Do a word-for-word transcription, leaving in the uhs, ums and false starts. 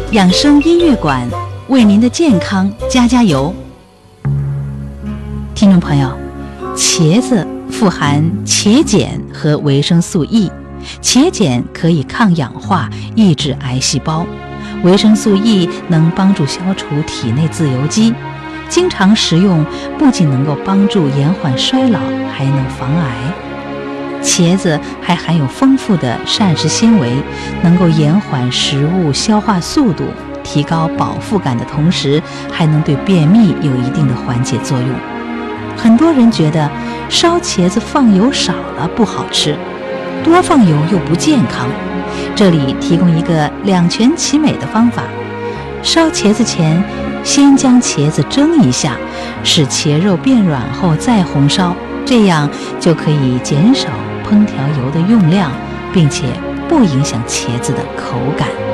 养生音乐馆为您的健康加加油。听众朋友，茄子富含茄碱和维生素 E， 茄碱可以抗氧化，抑制癌细胞；维生素 E 能帮助消除体内自由基。经常食用不仅能够帮助延缓衰老，还能防癌。茄子还含有丰富的膳食纤维，能够延缓食物消化速度，提高饱腹感的同时，还能对便秘有一定的缓解作用。很多人觉得烧茄子放油少了不好吃，多放油又不健康。这里提供一个两全其美的方法：烧茄子前，先将茄子蒸一下，使茄肉变软后再红烧，这样就可以减少烹调油的用量，并且不影响茄子的口感。